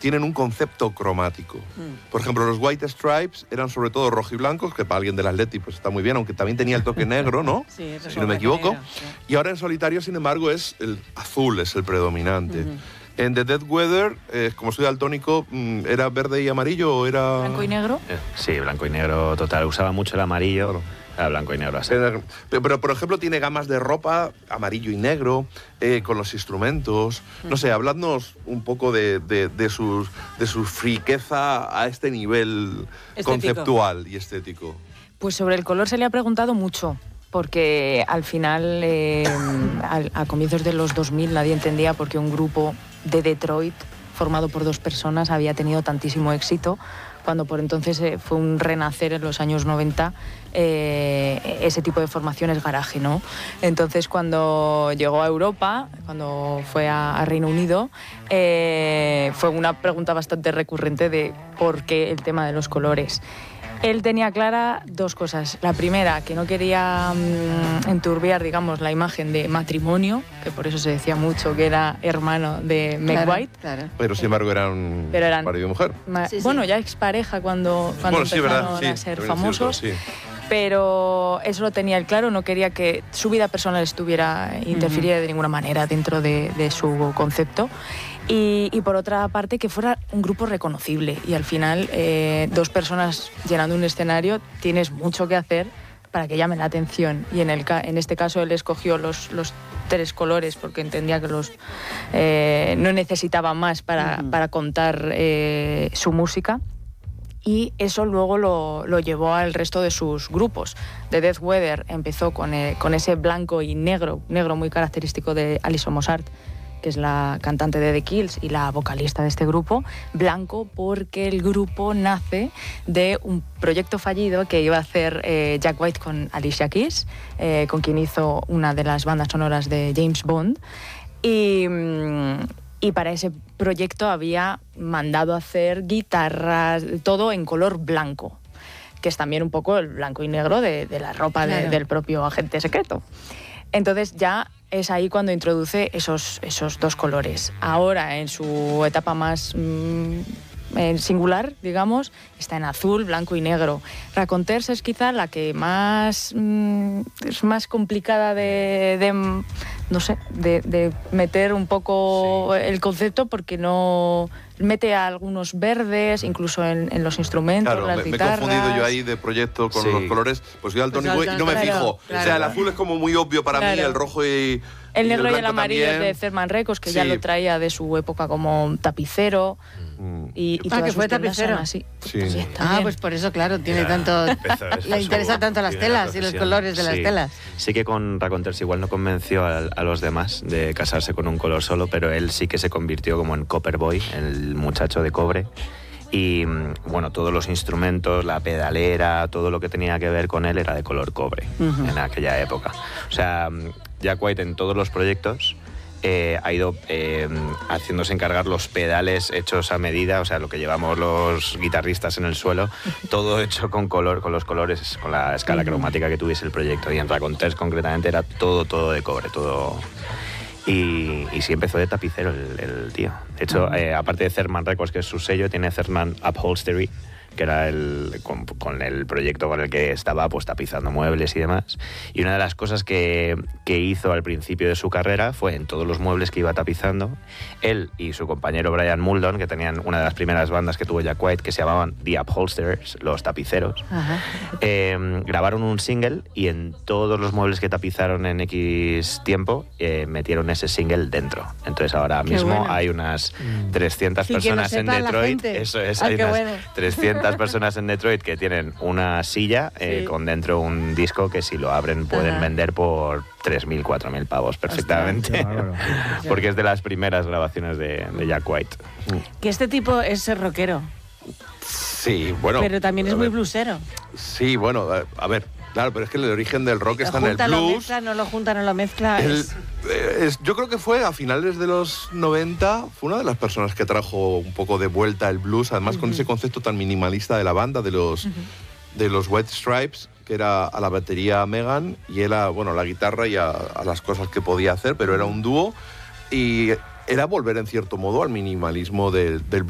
tienen un concepto cromático. Por ejemplo, los White Stripes eran sobre todo rojiblancos, que para alguien del Atleti pues está muy bien, aunque también tenía el toque negro, ¿no? Sí, si no me equivoco. Negro, sí. Y ahora en solitario, sin embargo, es el azul, es el predominante. En The Dead Weather, como soy daltónico, ¿era verde y amarillo o era...? ¿Blanco y negro? Sí, blanco y negro total. Usaba mucho el amarillo. Claro. Era blanco y negro así. Pero, por ejemplo, tiene gamas de ropa, amarillo y negro, con los instrumentos. No sé, habladnos un poco de su friqueza a este nivel conceptual y estético. Pues sobre el color se le ha preguntado mucho, porque al final, a comienzos de los 2000, nadie entendía por qué un grupo de Detroit, formado por 2 personas, había tenido tantísimo éxito, cuando por entonces fue un renacer en los años 90, ese tipo de formaciones garaje, ¿no? Entonces, cuando llegó a Europa, cuando fue a Reino Unido, fue una pregunta bastante recurrente de por qué el tema de los colores. Él tenía clara 2 cosas. La primera, que no quería enturbiar, digamos, la imagen de matrimonio, que por eso se decía mucho que era hermano de Meg White. Claro. Pero sin embargo eran marido y mujer. Bueno, ya expareja cuando empezaron a ser famosos. Cierto, sí. Pero eso lo tenía él claro, no quería que su vida personal estuviera interfiriera de ninguna manera dentro de su concepto. Y por otra parte, que fuera un grupo reconocible. Y al final, 2 personas llenando un escenario, tienes mucho que hacer para que llamen la atención. Y en este caso, él escogió los 3 colores porque entendía que no necesitaba más para contar su música. Y eso luego lo llevó al resto de sus grupos. The Dead Weather empezó con ese blanco y negro muy característico de Alison Mosshart, que es la cantante de The Kills y la vocalista de este grupo. Blanco porque el grupo nace de un proyecto fallido que iba a hacer Jack White con Alicia Keys, con quien hizo una de las bandas sonoras de James Bond. Y para ese proyecto había mandado hacer guitarras, todo en color blanco, que es también un poco el blanco y negro de la ropa del propio agente secreto. Entonces ya es ahí cuando introduce esos 2 colores. Ahora, en su etapa más en singular, digamos, está en azul, blanco y negro. Raconteurs es quizá la que es más complicada de meter un poco el concepto, porque no mete a algunos verdes, incluso en los instrumentos, claro, las me guitarras. he confundido yo ahí de proyecto con los colores, pues soy daltónico y no me fijo. Claro. O sea, el azul es como muy obvio para mí, el rojo y el negro y el también. amarillo es de Cerman Records, que ya lo traía de su época como tapicero. Y que fue tapicero. Así. Sí. Pues por eso, claro, tiene tanto. Le interesa tanto las telas y los colores de las telas. Sí que con Raconteurs igual no convenció a los demás de casarse con un color solo, pero él sí que se convirtió como en Copper Boy, el muchacho de cobre. Y bueno, todos los instrumentos, la pedalera, todo lo que tenía que ver con él era de color cobre en aquella época. O sea, Jack White en todos los proyectos ha ido haciéndose encargar los pedales hechos a medida, o sea, lo que llevamos los guitarristas en el suelo, todo hecho con los colores, con la escala cromática que tuviese el proyecto. Y en Raconteurs concretamente era todo de cobre, todo. Y sí empezó de tapicero el tío. De hecho, aparte de Cerman Records, que es su sello, tiene Cerman Upholstery, que era con el proyecto con el que estaba pues tapizando muebles y demás. Y una de las cosas que hizo al principio de su carrera fue, en todos los muebles que iba tapizando, él y su compañero Brian Muldoon, que tenían una de las primeras bandas que tuvo Jack White, que se llamaban The Upholsterers, los tapiceros, grabaron un single, y en todos los muebles que tapizaron en X tiempo metieron ese single dentro. Entonces ahora mismo hay unas 300 personas en Detroit. Eso es, hay unas 300 personas en Detroit que tienen una silla con dentro un disco que, si lo abren, pueden vender por 3.000, 4.000 pavos perfectamente. Porque es de las primeras grabaciones de Jack White. Que este tipo es rockero. Sí, bueno. Pero también es muy bluesero. Sí, bueno, a ver. Claro, pero es que el origen del rock está en el blues. Lo mezcla, no lo junta, no lo mezcla. Yo creo que fue a finales de los 90, fue una de las personas que trajo un poco de vuelta el blues, además con ese concepto tan minimalista de la banda, de los White Stripes, que era a la batería Megan y él a la guitarra y a las cosas que podía hacer, pero era un dúo, y era volver en cierto modo al minimalismo del blues.